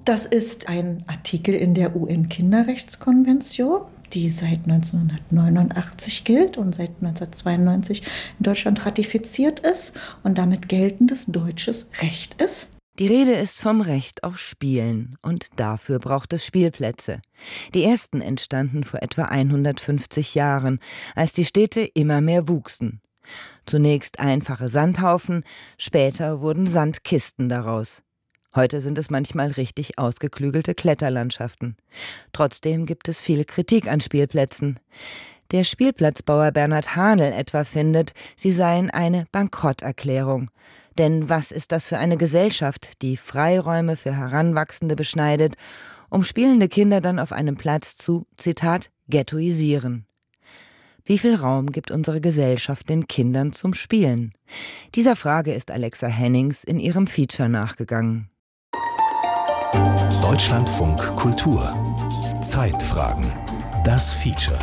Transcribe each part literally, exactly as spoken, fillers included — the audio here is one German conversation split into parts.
Das ist ein Artikel in der U N-Kinderrechtskonvention, die seit neunzehnhundertneunundachtzig gilt und seit neunzehnhundertzweiundneunzig in Deutschland ratifiziert ist und damit geltendes deutsches Recht ist. Die Rede ist vom Recht auf Spielen und dafür braucht es Spielplätze. Die ersten entstanden vor etwa hundertfünfzig Jahren, als die Städte immer mehr wuchsen. Zunächst einfache Sandhaufen, später wurden Sandkisten daraus. Heute sind es manchmal richtig ausgeklügelte Kletterlandschaften. Trotzdem gibt es viel Kritik an Spielplätzen. Der Spielplatzbauer Bernhard Hahnel etwa findet, sie seien eine Bankrotterklärung. Denn was ist das für eine Gesellschaft, die Freiräume für Heranwachsende beschneidet, um spielende Kinder dann auf einem Platz zu, Zitat, ghettoisieren? Wie viel Raum gibt unsere Gesellschaft den Kindern zum Spielen? Dieser Frage ist Alexa Hennings in ihrem Feature nachgegangen. Deutschlandfunk Kultur. Zeitfragen. Das Feature.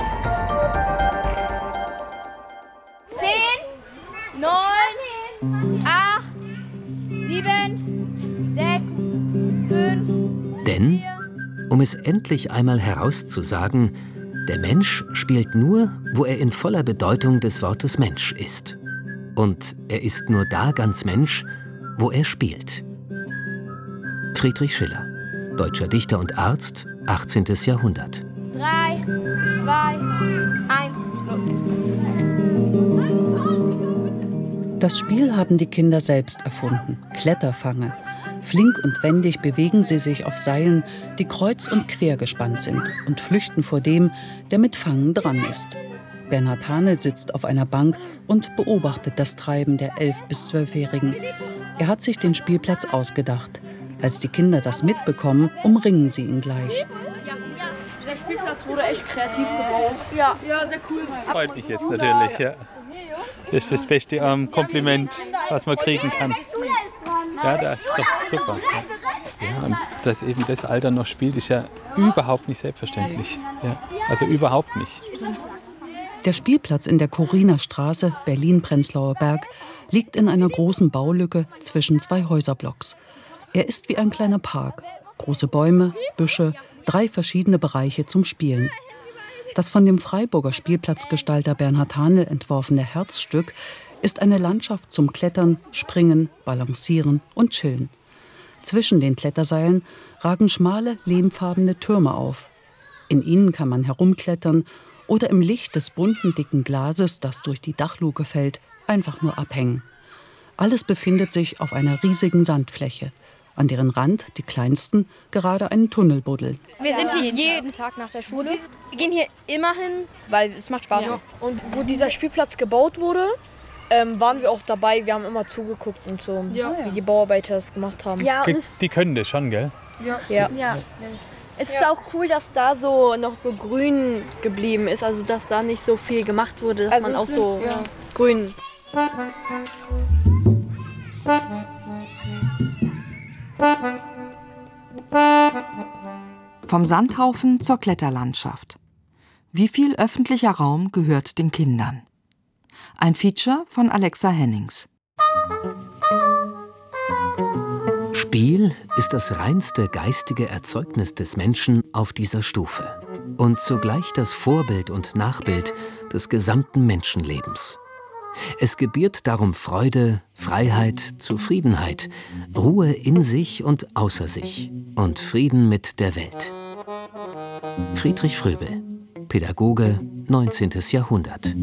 Zehn, neun, acht, sieben, sechs, fünf. Denn, um es endlich einmal herauszusagen, der Mensch spielt nur, wo er in voller Bedeutung des Wortes Mensch ist. Und er ist nur da ganz Mensch, wo er spielt. Friedrich Schiller, deutscher Dichter und Arzt, achtzehntes Jahrhundert. Drei, zwei, eins, los. Das Spiel haben die Kinder selbst erfunden. Kletterfange. Flink und wendig bewegen sie sich auf Seilen, die kreuz und quer gespannt sind und flüchten vor dem, der mit Fangen dran ist. Bernhard Hahnel sitzt auf einer Bank und beobachtet das Treiben der elf- bis zwölfjährigen. Er hat sich den Spielplatz ausgedacht. Als die Kinder das mitbekommen, umringen sie ihn gleich. Der Spielplatz wurde echt kreativ gebaut. Ja, ja, sehr cool. Freut mich jetzt natürlich, ja. Das ist das beste ähm, Kompliment, was man kriegen kann. Ja, das ist doch super. Ja, und dass eben das Alter noch spielt, ist ja überhaupt nicht selbstverständlich. Ja, also überhaupt nicht. Der Spielplatz in der Chorinerstraße, Berlin-Prenzlauer Berg, liegt in einer großen Baulücke zwischen zwei Häuserblocks. Er ist wie ein kleiner Park. Große Bäume, Büsche, drei verschiedene Bereiche zum Spielen. Das von dem Freiburger Spielplatzgestalter Bernhard Hahnel entworfene Herzstück ist eine Landschaft zum Klettern, Springen, Balancieren und Chillen. Zwischen den Kletterseilen ragen schmale, lehmfarbene Türme auf. In ihnen kann man herumklettern oder im Licht des bunten, dicken Glases, das durch die Dachluke fällt, einfach nur abhängen. Alles befindet sich auf einer riesigen Sandfläche, an deren Rand die Kleinsten gerade einen Tunnel buddeln. Wir sind hier jeden Tag nach der Schule. Wir gehen hier immer hin, weil es macht Spaß. Ja. Und wo dieser Spielplatz gebaut wurde, ähm, waren wir auch dabei. Wir haben immer zugeguckt und so, ja. wie die Bauarbeiter es gemacht haben. Ja, und die können das schon, gell? Ja. ja. ja. Es ist auch cool, dass da so noch so grün geblieben ist, also dass da nicht so viel gemacht wurde, dass also man auch sind, so ja. grün. Vom Sandhaufen zur Kletterlandschaft. Wie viel öffentlicher Raum gehört den Kindern? Ein Feature von Alexa Hennings. Spiel ist das reinste geistige Erzeugnis des Menschen auf dieser Stufe und zugleich das Vorbild und Nachbild des gesamten Menschenlebens. Es gebiert darum Freude, Freiheit, Zufriedenheit, Ruhe in sich und außer sich und Frieden mit der Welt. Friedrich Fröbel, Pädagoge, neunzehntes Jahrhundert.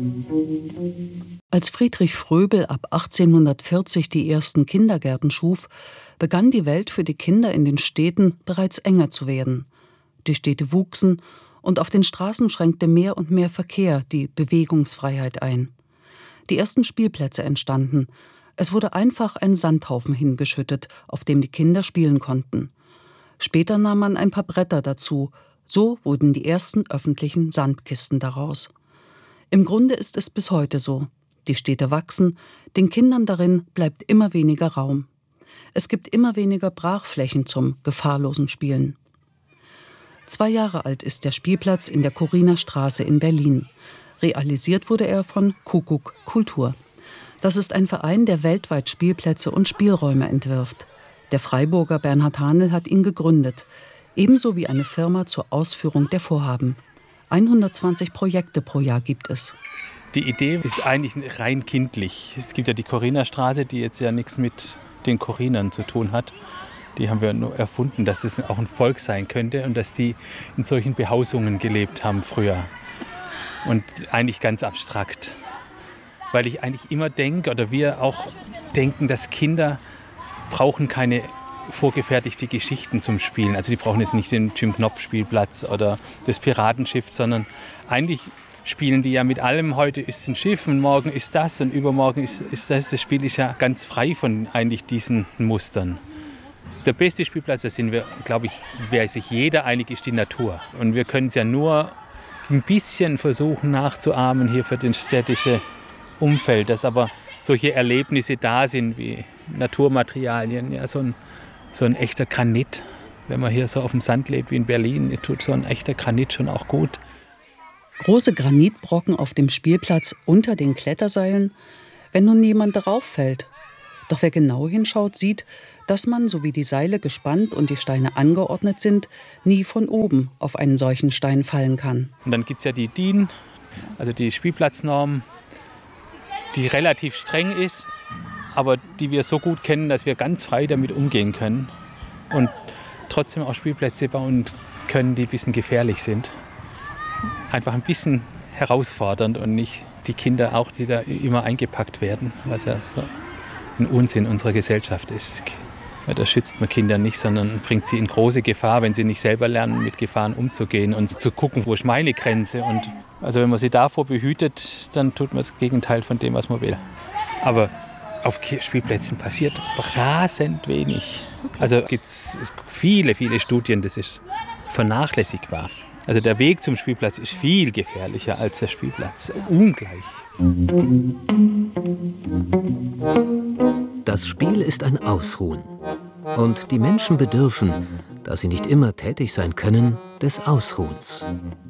Als Friedrich Fröbel ab achtzehnhundertvierzig die ersten Kindergärten schuf, begann die Welt für die Kinder in den Städten bereits enger zu werden. Die Städte wuchsen und auf den Straßen schränkte mehr und mehr Verkehr die Bewegungsfreiheit ein. Die ersten Spielplätze entstanden. Es wurde einfach ein Sandhaufen hingeschüttet, auf dem die Kinder spielen konnten. Später nahm man ein paar Bretter dazu. So wurden die ersten öffentlichen Sandkisten daraus. Im Grunde ist es bis heute so. Die Städte wachsen, den Kindern darin bleibt immer weniger Raum. Es gibt immer weniger Brachflächen zum gefahrlosen Spielen. Zwei Jahre alt ist der Spielplatz in der Chorinerstraße in Berlin. Realisiert wurde er von Kuckuck Kultur. Das ist ein Verein, der weltweit Spielplätze und Spielräume entwirft. Der Freiburger Bernhard Hanel hat ihn gegründet, ebenso wie eine Firma zur Ausführung der Vorhaben. hundertzwanzig Projekte pro Jahr gibt es. Die Idee ist eigentlich rein kindlich. Es gibt ja die Corinna-Straße, die jetzt ja nichts mit den Corinern zu tun hat. Die haben wir nur erfunden, dass es auch ein Volk sein könnte und dass die in solchen Behausungen gelebt haben früher. Und eigentlich ganz abstrakt. Weil ich eigentlich immer denke, oder wir auch denken, dass Kinder brauchen keine vorgefertigte Geschichten zum Spielen. Also die brauchen jetzt nicht den Jim-Knopf-Spielplatz oder das Piratenschiff, sondern eigentlich spielen die ja mit allem. Heute ist ein Schiff und morgen ist das und übermorgen ist, ist das. Das Spiel ist ja ganz frei von eigentlich diesen Mustern. Der beste Spielplatz, da sind wir, glaube ich, wer sich jeder einig ist, die Natur. Und wir können es ja nur ein bisschen versuchen nachzuahmen hier für das städtische Umfeld, dass aber solche Erlebnisse da sind wie Naturmaterialien, ja, so ein, so ein echter Granit. Wenn man hier so auf dem Sand lebt wie in Berlin, tut so ein echter Granit schon auch gut. Große Granitbrocken auf dem Spielplatz unter den Kletterseilen, wenn nun jemand darauf fällt. Doch wer genau hinschaut, sieht, dass man, so wie die Seile gespannt und die Steine angeordnet sind, nie von oben auf einen solchen Stein fallen kann. Und dann gibt es ja die D I N, also die Spielplatznorm, die relativ streng ist, aber die wir so gut kennen, dass wir ganz frei damit umgehen können und trotzdem auch Spielplätze bauen können, die ein bisschen gefährlich sind. Einfach ein bisschen herausfordernd und nicht die Kinder auch, die da immer eingepackt werden, was ja so ein Unsinn unserer Gesellschaft ist. Da schützt man Kinder nicht, sondern bringt sie in große Gefahr, wenn sie nicht selber lernen, mit Gefahren umzugehen und zu gucken, wo ist meine Grenze. Und also wenn man sie davor behütet, dann tut man das Gegenteil von dem, was man will. Aber auf Spielplätzen passiert rasend wenig. Also gibt es viele, viele Studien, das ist vernachlässigbar. Also der Weg zum Spielplatz ist viel gefährlicher als der Spielplatz. Ungleich. Das Spiel ist ein Ausruhen. Und die Menschen bedürfen, da sie nicht immer tätig sein können, des Ausruhens.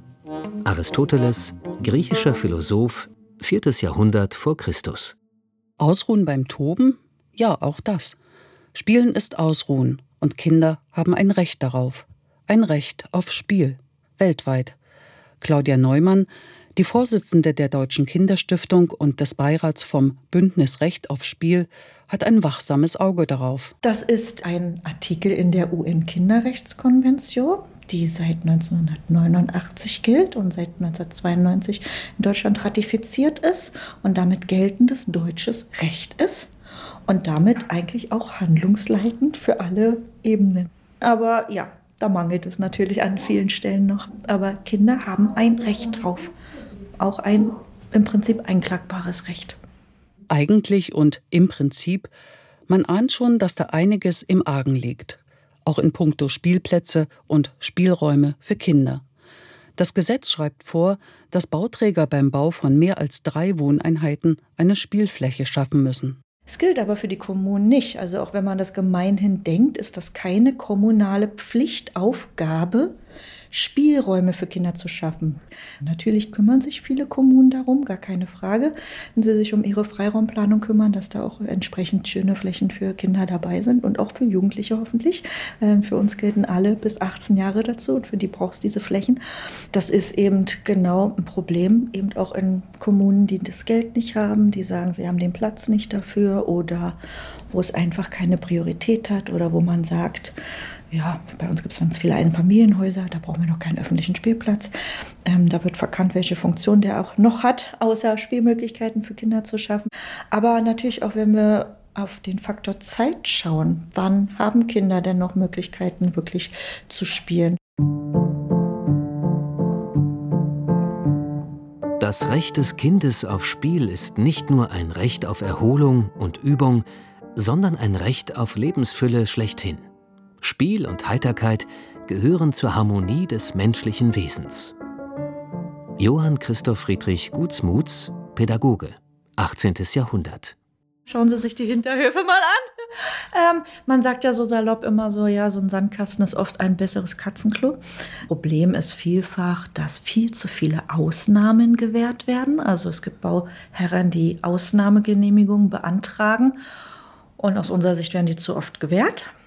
Aristoteles, griechischer Philosoph, viertes Jahrhundert vor Christus. Ausruhen beim Toben? Ja, auch das. Spielen ist Ausruhen und Kinder haben ein Recht darauf. Ein Recht auf Spiel. Weltweit. Claudia Neumann, die Vorsitzende der Deutschen Kinderstiftung und des Beirats vom Bündnis Recht auf Spiel, hat ein wachsames Auge darauf. Das ist ein Artikel in der U N-Kinderrechtskonvention, die seit neunzehnhundertneunundachtzig gilt und seit neunzehnhundertzweiundneunzig in Deutschland ratifiziert ist und damit geltendes deutsches Recht ist und damit eigentlich auch handlungsleitend für alle Ebenen. Aber ja, da mangelt es natürlich an vielen Stellen noch. Aber Kinder haben ein Recht drauf. Auch ein im Prinzip einklagbares Recht. Eigentlich und im Prinzip, man ahnt schon, dass da einiges im Argen liegt. Auch in puncto Spielplätze und Spielräume für Kinder. Das Gesetz schreibt vor, dass Bauträger beim Bau von mehr als drei Wohneinheiten eine Spielfläche schaffen müssen. Es gilt aber für die Kommunen nicht. Also auch wenn man das gemeinhin denkt, ist das keine kommunale Pflichtaufgabe, Spielräume für Kinder zu schaffen. Natürlich kümmern sich viele Kommunen darum, gar keine Frage, wenn sie sich um ihre Freiraumplanung kümmern, dass da auch entsprechend schöne Flächen für Kinder dabei sind und auch für Jugendliche hoffentlich. Für uns gelten alle bis achtzehn Jahre dazu und für die braucht es diese Flächen. Das ist eben genau ein Problem, eben auch in Kommunen, die das Geld nicht haben, die sagen, sie haben den Platz nicht dafür oder wo es einfach keine Priorität hat oder wo man sagt, ja, bei uns gibt es ganz viele Einfamilienhäuser, da brauchen wir noch keinen öffentlichen Spielplatz. Ähm, da wird verkannt, welche Funktion der auch noch hat, außer Spielmöglichkeiten für Kinder zu schaffen. Aber natürlich auch, wenn wir auf den Faktor Zeit schauen, wann haben Kinder denn noch Möglichkeiten, wirklich zu spielen? Das Recht des Kindes auf Spiel ist nicht nur ein Recht auf Erholung und Übung, sondern ein Recht auf Lebensfülle schlechthin. Spiel und Heiterkeit gehören zur Harmonie des menschlichen Wesens. Johann Christoph Friedrich Gutsmuths, Pädagoge, achtzehntes Jahrhundert. Schauen Sie sich die Hinterhöfe mal an. Ähm, man sagt ja so salopp immer so, ja, so ein Sandkasten ist oft ein besseres Katzenklo. Problem ist vielfach, dass viel zu viele Ausnahmen gewährt werden. Also es gibt Bauherren, die Ausnahmegenehmigungen beantragen und aus unserer Sicht werden die zu oft gewährt.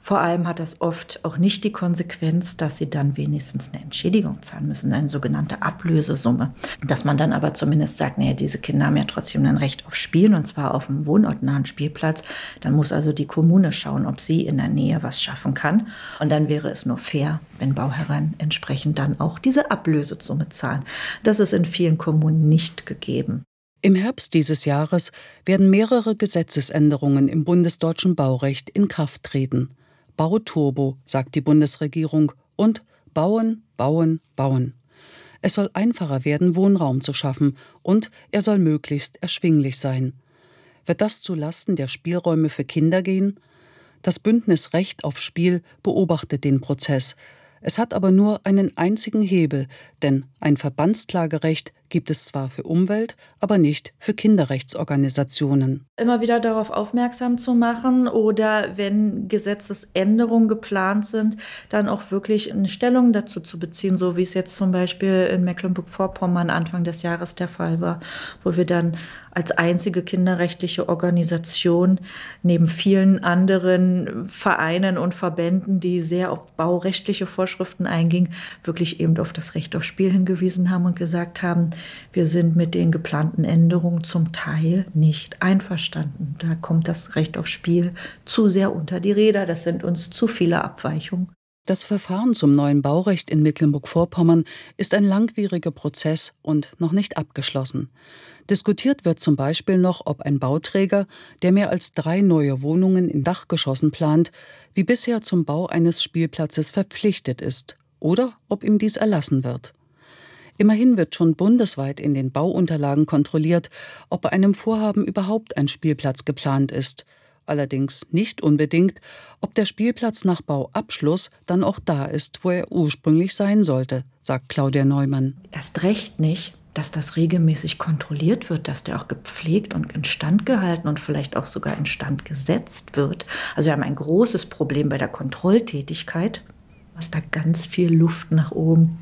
Vor allem hat das oft auch nicht die Konsequenz, dass sie dann wenigstens eine Entschädigung zahlen müssen, eine sogenannte Ablösesumme. Dass man dann aber zumindest sagt, naja, diese Kinder haben ja trotzdem ein Recht auf Spielen und zwar auf einem wohnortnahen Spielplatz. Dann muss also die Kommune schauen, ob sie in der Nähe was schaffen kann. Und dann wäre es nur fair, wenn Bauherren entsprechend dann auch diese Ablösesumme zahlen. Das ist in vielen Kommunen nicht gegeben. Im Herbst dieses Jahres werden mehrere Gesetzesänderungen im bundesdeutschen Baurecht in Kraft treten. Bauturbo, sagt die Bundesregierung, und bauen, bauen, bauen. Es soll einfacher werden, Wohnraum zu schaffen, und er soll möglichst erschwinglich sein. Wird das zu Lasten der Spielräume für Kinder gehen? Das Bündnis Recht auf Spiel beobachtet den Prozess. Es hat aber nur einen einzigen Hebel, denn ein Verbandsklagerecht gibt es zwar für Umwelt, aber nicht für Kinderrechtsorganisationen. Immer wieder darauf aufmerksam zu machen oder wenn Gesetzesänderungen geplant sind, dann auch wirklich eine Stellung dazu zu beziehen, so wie es jetzt zum Beispiel in Mecklenburg-Vorpommern Anfang des Jahres der Fall war, wo wir dann als einzige kinderrechtliche Organisation neben vielen anderen Vereinen und Verbänden, die sehr auf baurechtliche Vorschriften eingingen, wirklich eben auf das Recht auf Spiel hingewiesen haben und gesagt haben, wir sind mit den geplanten Änderungen zum Teil nicht einverstanden. Da kommt das Recht auf Spiel zu sehr unter die Räder. Das sind uns zu viele Abweichungen. Das Verfahren zum neuen Baurecht in Mecklenburg-Vorpommern ist ein langwieriger Prozess und noch nicht abgeschlossen. Diskutiert wird zum Beispiel noch, ob ein Bauträger, der mehr als drei neue Wohnungen in Dachgeschossen plant, wie bisher zum Bau eines Spielplatzes verpflichtet ist oder ob ihm dies erlassen wird. Immerhin wird schon bundesweit in den Bauunterlagen kontrolliert, ob bei einem Vorhaben überhaupt ein Spielplatz geplant ist. Allerdings nicht unbedingt, ob der Spielplatz nach Bauabschluss dann auch da ist, wo er ursprünglich sein sollte, sagt Claudia Neumann. Erst recht nicht, dass das regelmäßig kontrolliert wird, dass der auch gepflegt und instand gehalten und vielleicht auch sogar instand gesetzt wird. Also wir haben ein großes Problem bei der Kontrolltätigkeit. Da ist da ganz viel Luft nach oben.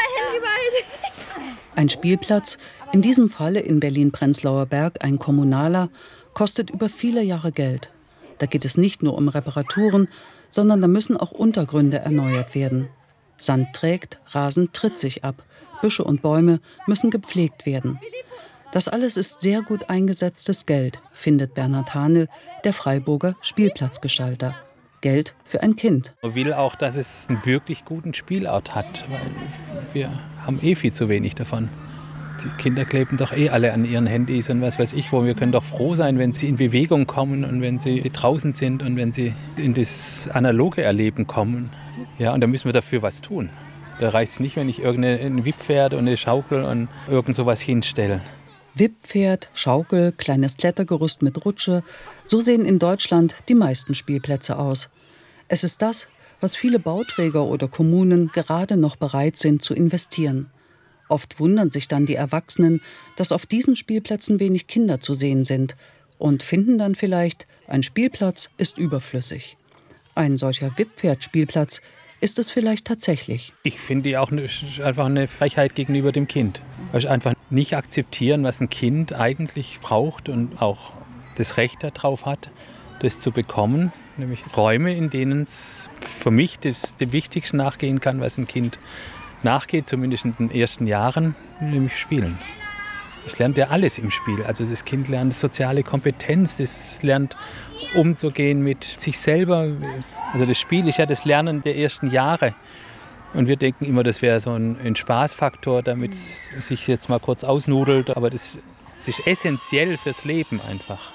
Ein Spielplatz, in diesem Falle in Berlin-Prenzlauer Berg ein kommunaler, kostet über viele Jahre Geld. Da geht es nicht nur um Reparaturen, sondern da müssen auch Untergründe erneuert werden. Sand trägt, Rasen tritt sich ab, Büsche und Bäume müssen gepflegt werden. Das alles ist sehr gut eingesetztes Geld, findet Bernhard Hanel, der Freiburger Spielplatzgestalter. Geld für ein Kind. Man will auch, dass es einen wirklich guten Spielort hat, weil wir haben eh viel zu wenig davon. Die Kinder kleben doch eh alle an ihren Handys und was weiß ich wo. Wir können doch froh sein, wenn sie in Bewegung kommen und wenn sie draußen sind und wenn sie in das analoge Erleben kommen. Ja, und da müssen wir dafür was tun. Da reicht es nicht, wenn ich irgendein Wipppferd und eine Schaukel und irgend sowas hinstelle. Wipppferd, Schaukel, kleines Klettergerüst mit Rutsche. So sehen in Deutschland die meisten Spielplätze aus. Es ist das, was viele Bauträger oder Kommunen gerade noch bereit sind zu investieren. Oft wundern sich dann die Erwachsenen, dass auf diesen Spielplätzen wenig Kinder zu sehen sind und finden dann vielleicht, ein Spielplatz ist überflüssig. Ein solcher Wipppferd-Spielplatz ist es vielleicht tatsächlich. Ich finde die auch eine, einfach eine Frechheit gegenüber dem Kind. Also einfach nicht akzeptieren, was ein Kind eigentlich braucht und auch das Recht darauf hat, das zu bekommen. Nämlich Räume, in denen es für mich das, dem Wichtigsten nachgehen kann, was ein Kind nachgeht, zumindest in den ersten Jahren, nämlich Spielen. Es lernt ja alles im Spiel. Also das Kind lernt soziale Kompetenz, das lernt umzugehen mit sich selber. Also das Spiel ist ja das Lernen der ersten Jahre. Und wir denken immer, das wäre so ein, ein Spaßfaktor, damit es sich jetzt mal kurz ausnudelt. Aber das, das ist essentiell fürs Leben einfach.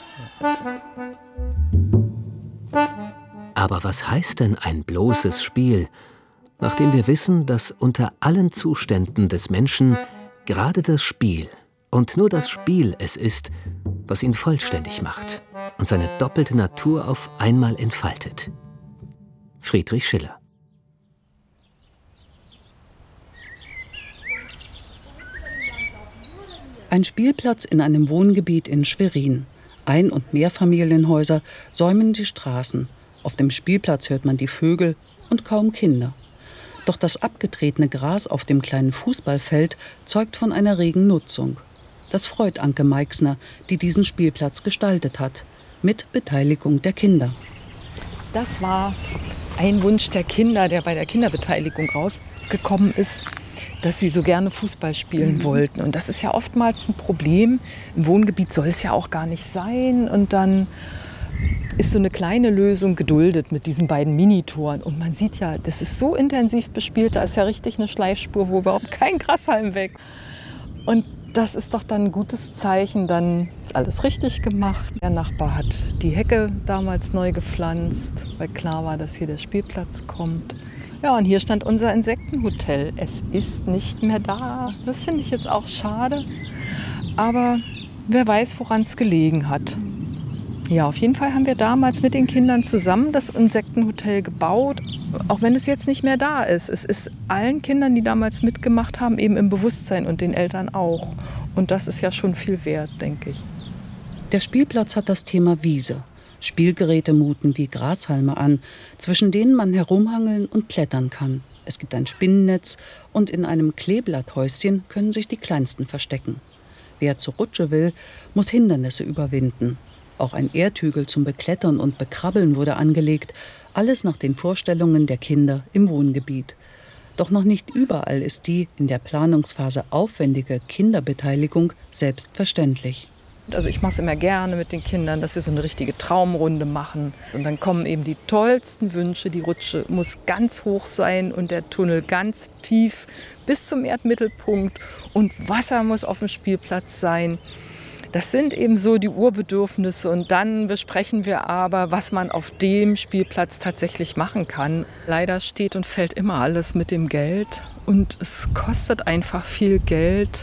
Aber was heißt denn ein bloßes Spiel, nachdem wir wissen, dass unter allen Zuständen des Menschen gerade das Spiel und nur das Spiel es ist, was ihn vollständig macht und seine doppelte Natur auf einmal entfaltet? Friedrich Schiller. Ein Spielplatz in einem Wohngebiet in Schwerin. Ein- und Mehrfamilienhäuser säumen die Straßen. Auf dem Spielplatz hört man die Vögel und kaum Kinder. Doch das abgetretene Gras auf dem kleinen Fußballfeld zeugt von einer regen Nutzung. Das freut Anke Meixner, die diesen Spielplatz gestaltet hat, mit Beteiligung der Kinder. das war ein Wunsch der Kinder, der bei der Kinderbeteiligung rausgekommen ist, dass sie so gerne Fußball spielen mhm. wollten. Und das ist ja oftmals ein Problem. Im Wohngebiet soll es ja auch gar nicht sein. Und dann ist so eine kleine Lösung geduldet mit diesen beiden Minitoren. Und man sieht ja, das ist so intensiv bespielt, da ist ja richtig eine Schleifspur, wo überhaupt kein Grashalm weg. Und das ist doch dann ein gutes Zeichen, dann ist alles richtig gemacht. Der Nachbar hat die Hecke damals neu gepflanzt, weil klar war, dass hier der Spielplatz kommt. Ja, und hier stand unser Insektenhotel. Es ist nicht mehr da. Das finde ich jetzt auch schade. Aber wer weiß, woran es gelegen hat. Ja, auf jeden Fall haben wir damals mit den Kindern zusammen das Insektenhotel gebaut, auch wenn es jetzt nicht mehr da ist. Es ist allen Kindern, die damals mitgemacht haben, eben im Bewusstsein und den Eltern auch. Und das ist ja schon viel wert, denke ich. Der Spielplatz hat das Thema Wiese. Spielgeräte muten wie Grashalme an, zwischen denen man herumhangeln und klettern kann. Es gibt ein Spinnennetz und in einem Kleeblatthäuschen können sich die Kleinsten verstecken. Wer zur Rutsche will, muss Hindernisse überwinden. Auch ein Erdhügel zum Beklettern und Bekrabbeln wurde angelegt, alles nach den Vorstellungen der Kinder im Wohngebiet. Doch noch nicht überall ist die in der Planungsphase aufwendige Kinderbeteiligung selbstverständlich. Also ich mache es immer gerne mit den Kindern, dass wir so eine richtige Traumrunde machen. Und dann kommen eben die tollsten Wünsche. Die Rutsche muss ganz hoch sein und der Tunnel ganz tief bis zum Erdmittelpunkt. Und Wasser muss auf dem Spielplatz sein. Das sind eben so die Urbedürfnisse und dann besprechen wir aber, was man auf dem Spielplatz tatsächlich machen kann. Leider steht und fällt immer alles mit dem Geld und es kostet einfach viel Geld,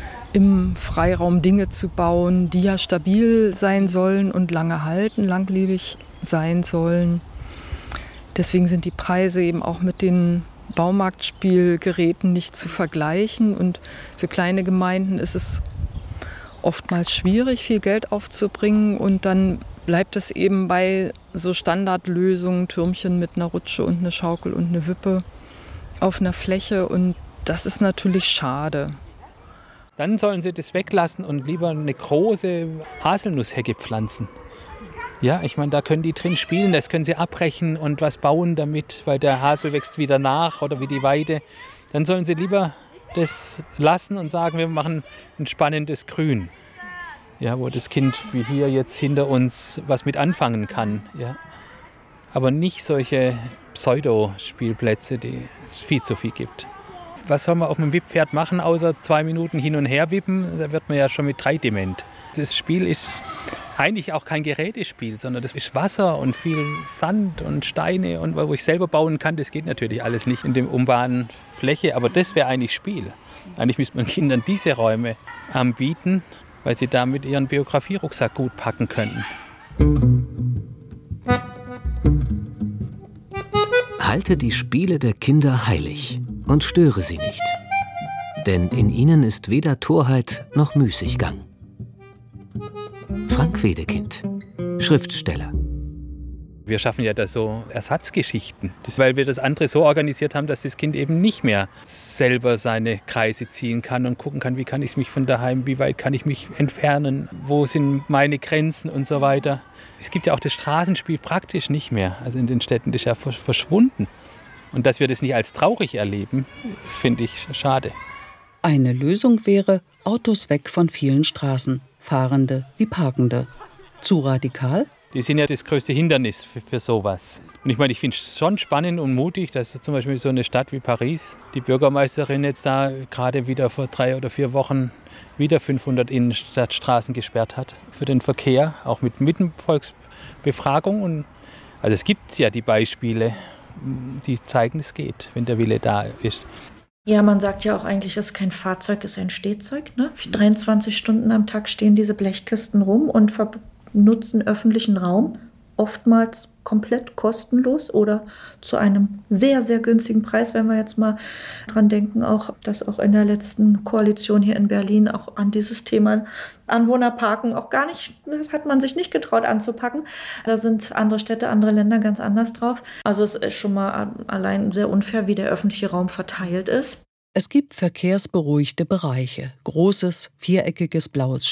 im Freiraum Dinge zu bauen, die ja stabil sein sollen und lange halten, langlebig sein sollen. Deswegen sind die Preise eben auch mit den Baumarktspielgeräten nicht zu vergleichen und für kleine Gemeinden ist es oftmals schwierig, viel Geld aufzubringen und dann bleibt es eben bei so Standardlösungen, Türmchen mit einer Rutsche und eine Schaukel und eine Wippe auf einer Fläche und das ist natürlich schade. Dann sollen sie das weglassen und lieber eine große Haselnusshecke pflanzen. Ja, ich meine, da können die drin spielen, das können sie abbrechen und was bauen damit, weil der Hasel wächst wieder nach oder wie die Weide. Dann sollen sie lieber das lassen und sagen, wir machen ein spannendes Grün, ja, wo das Kind wie hier jetzt hinter uns was mit anfangen kann. Ja. Aber nicht solche Pseudo-Spielplätze, die es viel zu viel gibt. Was soll man auf einem Wipppferd machen, außer zwei Minuten hin und her wippen? Da wird man ja schon mit drei dement. Das Spiel ist eigentlich auch kein Gerätespiel, sondern das ist Wasser und viel Sand und Steine. Und wo ich selber bauen kann, das geht natürlich alles nicht in der urbanen Fläche. Aber das wäre eigentlich Spiel. Eigentlich müsste man Kindern diese Räume anbieten, weil sie damit ihren Biografie-Rucksack gut packen können. Halte die Spiele der Kinder heilig und störe sie nicht. Denn in ihnen ist weder Torheit noch Müßiggang. Frank Wedekind, Schriftsteller. Wir schaffen ja da so Ersatzgeschichten, das, weil wir das andere so organisiert haben, dass das Kind eben nicht mehr selber seine Kreise ziehen kann und gucken kann, wie kann ich mich von daheim, wie weit kann ich mich entfernen, wo sind meine Grenzen und so weiter. Es gibt ja auch das Straßenspiel praktisch nicht mehr, also in den Städten, das ist ja verschwunden. Und dass wir das nicht als traurig erleben, finde ich schade. Eine Lösung wäre, Autos weg von vielen Straßen, Fahrende wie Parkende. Zu radikal? Die sind ja das größte Hindernis für, für sowas. Und ich meine, ich finde es schon spannend und mutig, dass zum Beispiel so eine Stadt wie Paris, die Bürgermeisterin jetzt da gerade wieder vor drei oder vier Wochen wieder fünfhundert Innenstadtstraßen gesperrt hat für den Verkehr, auch mit Mittenvolksbefragung. Und also es gibt ja die Beispiele, die zeigen, es geht, wenn der Wille da ist. Ja, man sagt ja auch eigentlich, es ist kein Fahrzeug, es ist ein Stehzeug. Ne? dreiundzwanzig Stunden am Tag stehen diese Blechkisten rum und nutzen öffentlichen Raum, oftmals komplett kostenlos oder zu einem sehr, sehr günstigen Preis, wenn wir jetzt mal dran denken, auch dass auch in der letzten Koalition hier in Berlin auch an dieses Thema Anwohnerparken auch gar nicht, das hat man sich nicht getraut anzupacken. Da sind andere Städte, andere Länder ganz anders drauf. Also es ist schon mal allein sehr unfair, wie der öffentliche Raum verteilt ist. Es gibt verkehrsberuhigte Bereiche. Großes, viereckiges blaues Schild,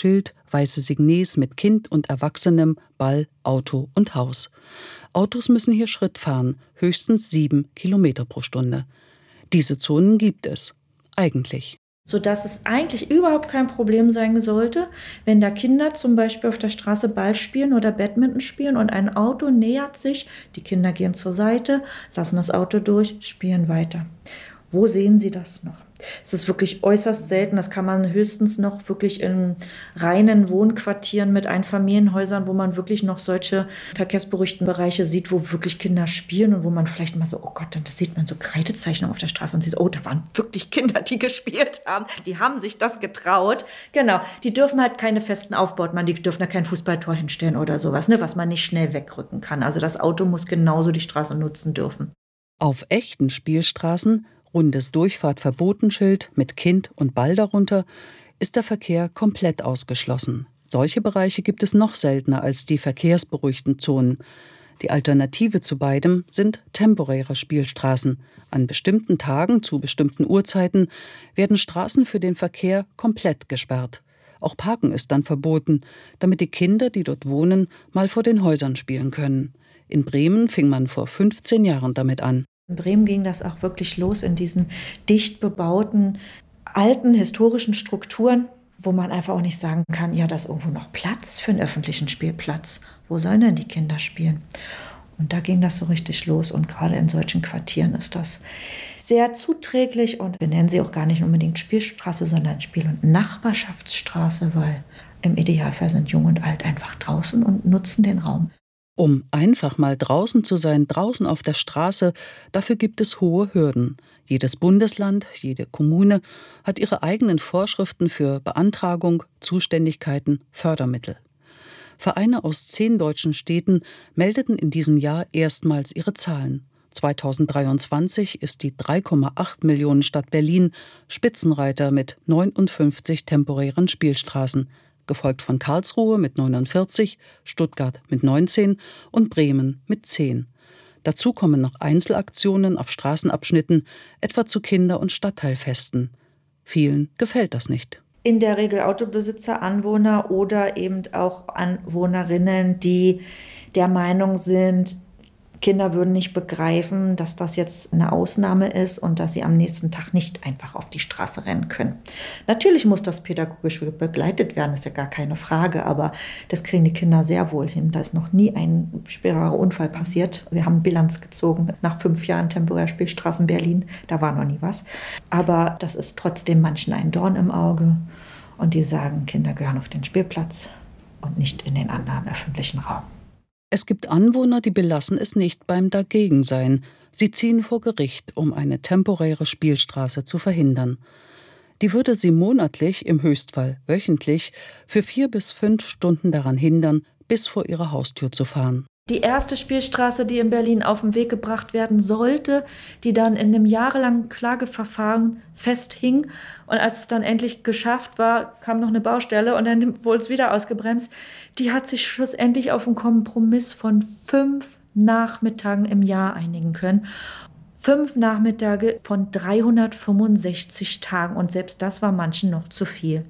weiße Signes mit Kind und Erwachsenem, Ball, Auto und Haus. Autos müssen hier Schritt fahren, höchstens sieben Kilometer pro Stunde. Diese Zonen gibt es. Eigentlich. Sodass es eigentlich überhaupt kein Problem sein sollte, wenn da Kinder zum Beispiel auf der Straße Ball spielen oder Badminton spielen und ein Auto nähert sich, die Kinder gehen zur Seite, lassen das Auto durch, spielen weiter. Wo sehen Sie das noch? Es ist wirklich äußerst selten. Das kann man höchstens noch wirklich in reinen Wohnquartieren mit Einfamilienhäusern, wo man wirklich noch solche verkehrsberuhigten Bereiche sieht, wo wirklich Kinder spielen und wo man vielleicht mal so, oh Gott, da sieht man so Kreidezeichnungen auf der Straße und sieht, oh, da waren wirklich Kinder, die gespielt haben. Die haben sich das getraut. Genau, die dürfen halt keine festen Aufbauten machen, die dürfen da kein Fußballtor hinstellen oder sowas, ne, was man nicht schnell wegrücken kann. Also das Auto muss genauso die Straße nutzen dürfen. Auf echten Spielstraßen, rundes Durchfahrtverbotenschild mit Kind und Ball darunter, ist der Verkehr komplett ausgeschlossen. Solche Bereiche gibt es noch seltener als die verkehrsberuhigten Zonen. Die Alternative zu beidem sind temporäre Spielstraßen. An bestimmten Tagen zu bestimmten Uhrzeiten werden Straßen für den Verkehr komplett gesperrt. Auch Parken ist dann verboten, damit die Kinder, die dort wohnen, mal vor den Häusern spielen können. In Bremen fing man vor fünfzehn Jahren damit an. In Bremen ging das auch wirklich los in diesen dicht bebauten, alten, historischen Strukturen, wo man einfach auch nicht sagen kann, ja, da ist irgendwo noch Platz für einen öffentlichen Spielplatz. Wo sollen denn die Kinder spielen? Und da ging das so richtig los. Und gerade in solchen Quartieren ist das sehr zuträglich. Und wir nennen sie auch gar nicht unbedingt Spielstraße, sondern Spiel- und Nachbarschaftsstraße, weil im Idealfall sind Jung und Alt einfach draußen und nutzen den Raum. Um einfach mal draußen zu sein, draußen auf der Straße, dafür gibt es hohe Hürden. Jedes Bundesland, jede Kommune hat ihre eigenen Vorschriften für Beantragung, Zuständigkeiten, Fördermittel. Vereine aus zehn deutschen Städten meldeten in diesem Jahr erstmals ihre Zahlen. zweitausenddreiundzwanzig ist die drei Komma acht Millionen Stadt Berlin Spitzenreiter mit neunundfünfzig temporären Spielstraßen, gefolgt von Karlsruhe mit neunundvierzig, Stuttgart mit neunzehn und Bremen mit zehn. Dazu kommen noch Einzelaktionen auf Straßenabschnitten, etwa zu Kinder- und Stadtteilfesten. Vielen gefällt das nicht. In der Regel Autobesitzer, Anwohner oder eben auch Anwohnerinnen, die der Meinung sind, Kinder würden nicht begreifen, dass das jetzt eine Ausnahme ist und dass sie am nächsten Tag nicht einfach auf die Straße rennen können. Natürlich muss das pädagogisch begleitet werden, ist ja gar keine Frage, aber das kriegen die Kinder sehr wohl hin. Da ist noch nie ein schwerer Unfall passiert. Wir haben Bilanz gezogen nach fünf Jahren temporär Spielstraßen Berlin, da war noch nie was. Aber das ist trotzdem manchen ein Dorn im Auge und die sagen, Kinder gehören auf den Spielplatz und nicht in den anderen öffentlichen Raum. Es gibt Anwohner, die belassen es nicht beim Dagegensein. Sie ziehen vor Gericht, um eine temporäre Spielstraße zu verhindern. Die würde sie monatlich, im Höchstfall wöchentlich, für vier bis fünf Stunden daran hindern, bis vor ihre Haustür zu fahren. Die erste Spielstraße, die in Berlin auf den Weg gebracht werden sollte, die dann in einem jahrelangen Klageverfahren festhing. Und als es dann endlich geschafft war, kam noch eine Baustelle und dann wurde es wieder ausgebremst. Die hat sich schlussendlich auf einen Kompromiss von fünf Nachmittagen im Jahr einigen können. Fünf Nachmittage von dreihundertfünfundsechzig Tagen und selbst das war manchen noch zu viel.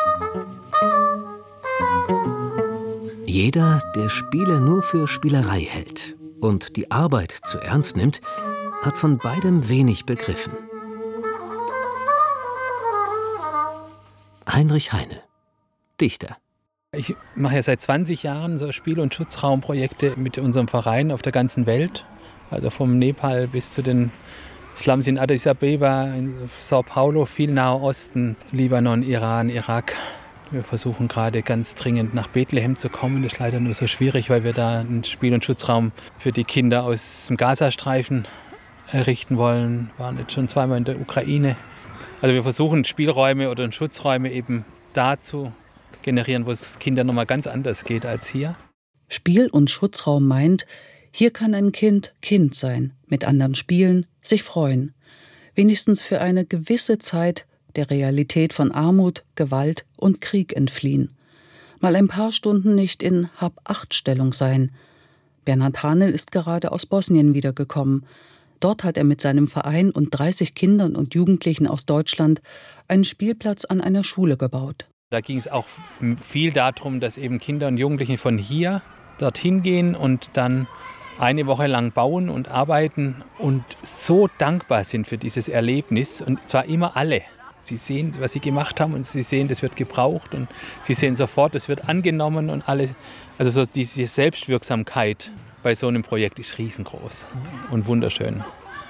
Jeder, der Spiele nur für Spielerei hält und die Arbeit zu ernst nimmt, hat von beidem wenig begriffen. Heinrich Heine, Dichter. Ich mache ja seit zwanzig Jahren so Spiel- und Schutzraumprojekte mit unserem Verein auf der ganzen Welt. Also vom Nepal bis zu den Slums in Addis Abeba, in Sao Paulo, viel Nahe Osten, Libanon, Iran, Irak. Wir versuchen gerade ganz dringend nach Bethlehem zu kommen. Das ist leider nur so schwierig, weil wir da einen Spiel- und Schutzraum für die Kinder aus dem Gazastreifen errichten wollen. Wir waren jetzt schon zweimal in der Ukraine. Also wir versuchen Spielräume oder Schutzräume eben da zu generieren, wo es Kindern nochmal ganz anders geht als hier. Spiel- und Schutzraum meint, hier kann ein Kind Kind sein, mit anderen spielen, sich freuen. Wenigstens für eine gewisse Zeit der Realität von Armut, Gewalt und Krieg entfliehen. Mal ein paar Stunden nicht in Hab-Acht-Stellung sein. Bernhard Hanel ist gerade aus Bosnien wiedergekommen. Dort hat er mit seinem Verein und dreißig Kindern und Jugendlichen aus Deutschland einen Spielplatz an einer Schule gebaut. Da ging es auch viel darum, dass eben Kinder und Jugendliche von hier dorthin gehen und dann eine Woche lang bauen und arbeiten und so dankbar sind für dieses Erlebnis. Und zwar immer alle. Sie sehen, was sie gemacht haben und sie sehen, das wird gebraucht und sie sehen sofort, das wird angenommen und alles. Also so diese Selbstwirksamkeit bei so einem Projekt ist riesengroß und wunderschön.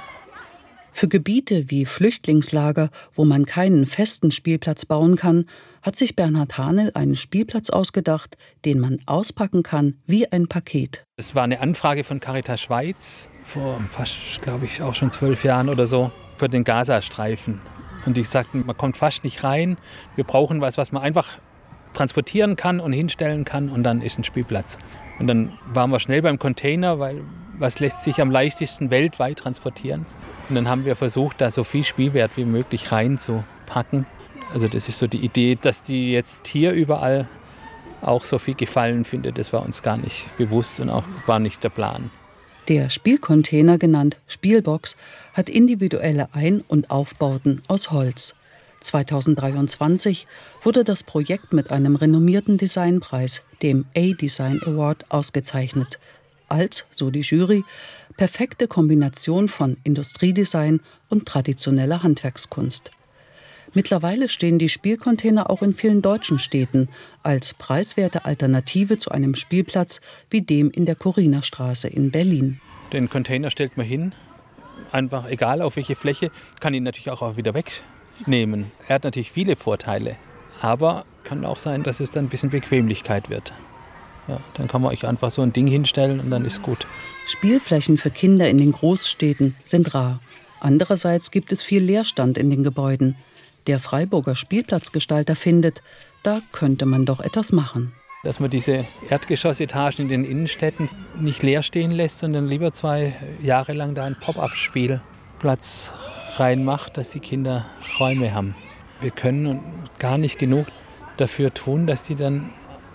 Für Gebiete wie Flüchtlingslager, wo man keinen festen Spielplatz bauen kann, hat sich Bernhard Hahnel einen Spielplatz ausgedacht, den man auspacken kann wie ein Paket. Es war eine Anfrage von Caritas Schweiz vor fast, glaube ich, auch schon zwölf Jahren oder so, für den Gazastreifen. Und die sagten, man kommt fast nicht rein, wir brauchen was, was man einfach transportieren kann und hinstellen kann und dann ist ein Spielplatz. Und dann waren wir schnell beim Container, weil was lässt sich am leichtesten weltweit transportieren. Und dann haben wir versucht, da so viel Spielwert wie möglich reinzupacken. Also das ist so die Idee, dass die jetzt hier überall auch so viel Gefallen findet. Das war uns gar nicht bewusst und auch war nicht der Plan. Der Spielcontainer, genannt Spielbox, hat individuelle Ein- und Aufbauten aus Holz. zweitausenddreiundzwanzig wurde das Projekt mit einem renommierten Designpreis, dem A-Design Award, ausgezeichnet. Als, so die Jury, perfekte Kombination von Industriedesign und traditioneller Handwerkskunst. Mittlerweile stehen die Spielcontainer auch in vielen deutschen Städten als preiswerte Alternative zu einem Spielplatz wie dem in der Chorinerstraße in Berlin. Den Container stellt man hin, einfach egal auf welche Fläche, kann ihn natürlich auch wieder wegnehmen. Er hat natürlich viele Vorteile, aber kann auch sein, dass es dann ein bisschen Bequemlichkeit wird. Ja, dann kann man euch einfach so ein Ding hinstellen und dann ist gut. Spielflächen für Kinder in den Großstädten sind rar. Andererseits gibt es viel Leerstand in den Gebäuden. Der Freiburger Spielplatzgestalter findet, da könnte man doch etwas machen. Dass man diese Erdgeschossetagen in den Innenstädten nicht leer stehen lässt, sondern lieber zwei Jahre lang da einen Pop-up-Spielplatz reinmacht, dass die Kinder Räume haben. Wir können gar nicht genug dafür tun, dass die dann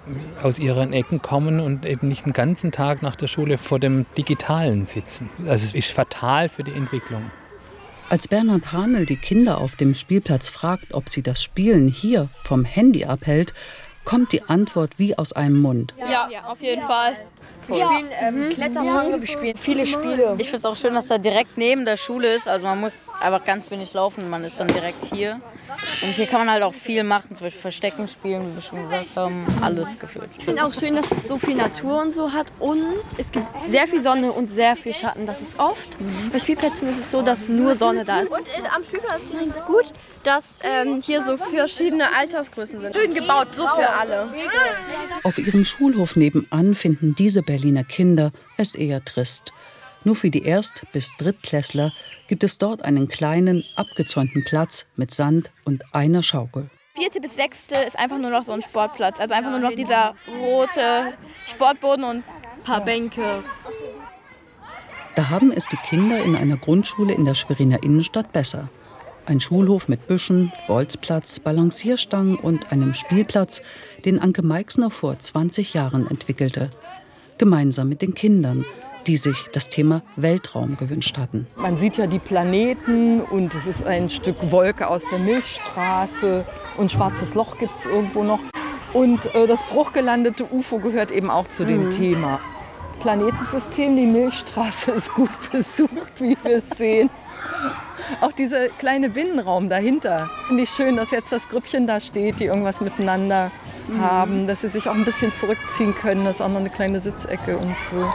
aus ihren Ecken kommen und eben nicht den ganzen Tag nach der Schule vor dem Digitalen sitzen. Also es ist fatal für die Entwicklung. Als Bernhard Hahnel die Kinder auf dem Spielplatz fragt, ob sie das Spielen hier vom Handy abhält, kommt die Antwort wie aus einem Mund. Ja, ja, auf jeden Fall. Wir spielen ähm, Kletterhaken, wir spielen viele Spiele. Ich finde es auch schön, dass er direkt neben der Schule ist. Also man muss einfach ganz wenig laufen, man ist dann direkt hier. Und hier kann man halt auch viel machen, zum Beispiel Verstecken spielen, wie wir schon gesagt haben, alles gefühlt. Ich finde auch schön, dass es so viel Natur und so hat und es gibt sehr viel Sonne und sehr viel Schatten. Das ist oft. Mhm. Bei Spielplätzen ist es so, dass nur Sonne da ist. Und am Spielplatz ist es gut, dass ähm, hier so verschiedene Altersgrößen sind. Schön gebaut, so für alle. Auf ihrem Schulhof nebenan finden diese Berliner Kinder es eher trist. Nur für die Erst- bis Drittklässler gibt es dort einen kleinen, abgezäunten Platz mit Sand und einer Schaukel. Vierte bis sechste ist einfach nur noch so ein Sportplatz. Also einfach nur noch dieser rote Sportboden und ein paar Bänke. Da haben es die Kinder in einer Grundschule in der Schweriner Innenstadt besser. Ein Schulhof mit Büschen, Bolzplatz, Balancierstangen und einem Spielplatz, den Anke Meixner vor zwanzig Jahren entwickelte. Gemeinsam mit den Kindern, die sich das Thema Weltraum gewünscht hatten. Man sieht ja die Planeten und es ist ein Stück Wolke aus der Milchstraße und schwarzes Loch gibt es irgendwo noch. Und äh, das bruchgelandete U F O gehört eben auch zu dem mhm. Thema. Planetensystem, die Milchstraße ist gut besucht, wie wir es sehen. Auch dieser kleine Binnenraum dahinter. Finde ich schön, dass jetzt das Grüppchen da steht, die irgendwas miteinander mhm. haben, dass sie sich auch ein bisschen zurückziehen können. Das ist auch noch eine kleine Sitzecke und so.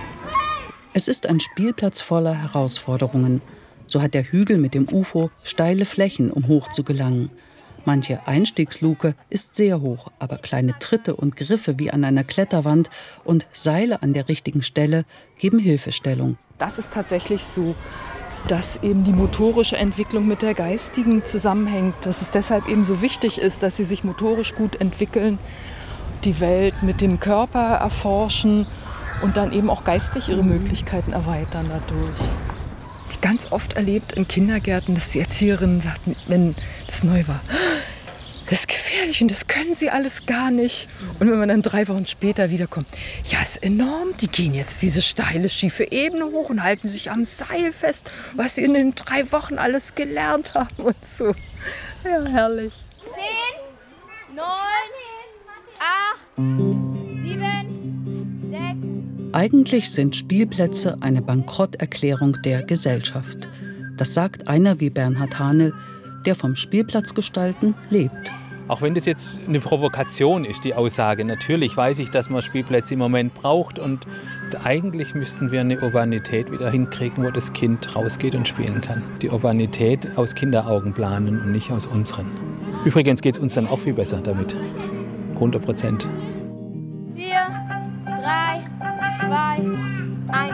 Es ist ein Spielplatz voller Herausforderungen. So hat der Hügel mit dem U F O steile Flächen, um hoch zu gelangen. Manche Einstiegsluke ist sehr hoch, aber kleine Tritte und Griffe wie an einer Kletterwand und Seile an der richtigen Stelle geben Hilfestellung. Das ist tatsächlich so, dass eben die motorische Entwicklung mit der geistigen zusammenhängt. Dass es deshalb eben so wichtig ist, dass sie sich motorisch gut entwickeln, die Welt mit dem Körper erforschen und dann eben auch geistig ihre Möglichkeiten erweitern dadurch. Ich habe ganz oft erlebt in Kindergärten, dass die Erzieherinnen sagten, wenn das neu war, das ist gefährlich und das können sie alles gar nicht. Und wenn man dann drei Wochen später wiederkommt, ja, ist enorm, die gehen jetzt diese steile, schiefe Ebene hoch und halten sich am Seil fest, was sie in den drei Wochen alles gelernt haben und so. Ja, herrlich. zehn, acht, sieben, sechs. Eigentlich sind Spielplätze eine Bankrotterklärung der Gesellschaft. Das sagt einer wie Bernhard Hanel, der vom Spielplatzgestalten lebt. Auch wenn das jetzt eine Provokation ist, die Aussage. Natürlich weiß ich, dass man Spielplätze im Moment braucht und eigentlich müssten wir eine Urbanität wieder hinkriegen, wo das Kind rausgeht und spielen kann. Die Urbanität aus Kinderaugen planen und nicht aus unseren. Übrigens geht es uns dann auch viel besser damit. hundert Prozent. vier, drei, zwei, eins.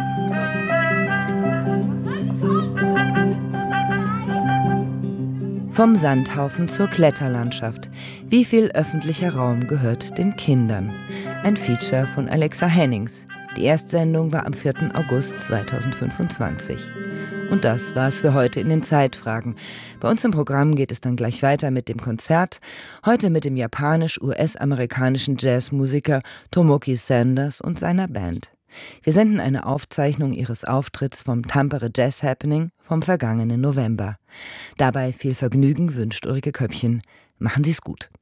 Vom Sandhaufen zur Kletterlandschaft. Wie viel öffentlicher Raum gehört den Kindern? Ein Feature von Alexa Hennings. Die Erstsendung war am vierten August zweitausendfünfundzwanzig. Und das war es für heute in den Zeitfragen. Bei uns im Programm geht es dann gleich weiter mit dem Konzert. Heute mit dem japanisch-U S-amerikanischen Jazzmusiker Tomoki Sanders und seiner Band. Wir senden eine Aufzeichnung ihres Auftritts vom Tampere Jazz Happening vom vergangenen November. Dabei viel Vergnügen wünscht Ulrike Köppchen. Machen Sie's gut.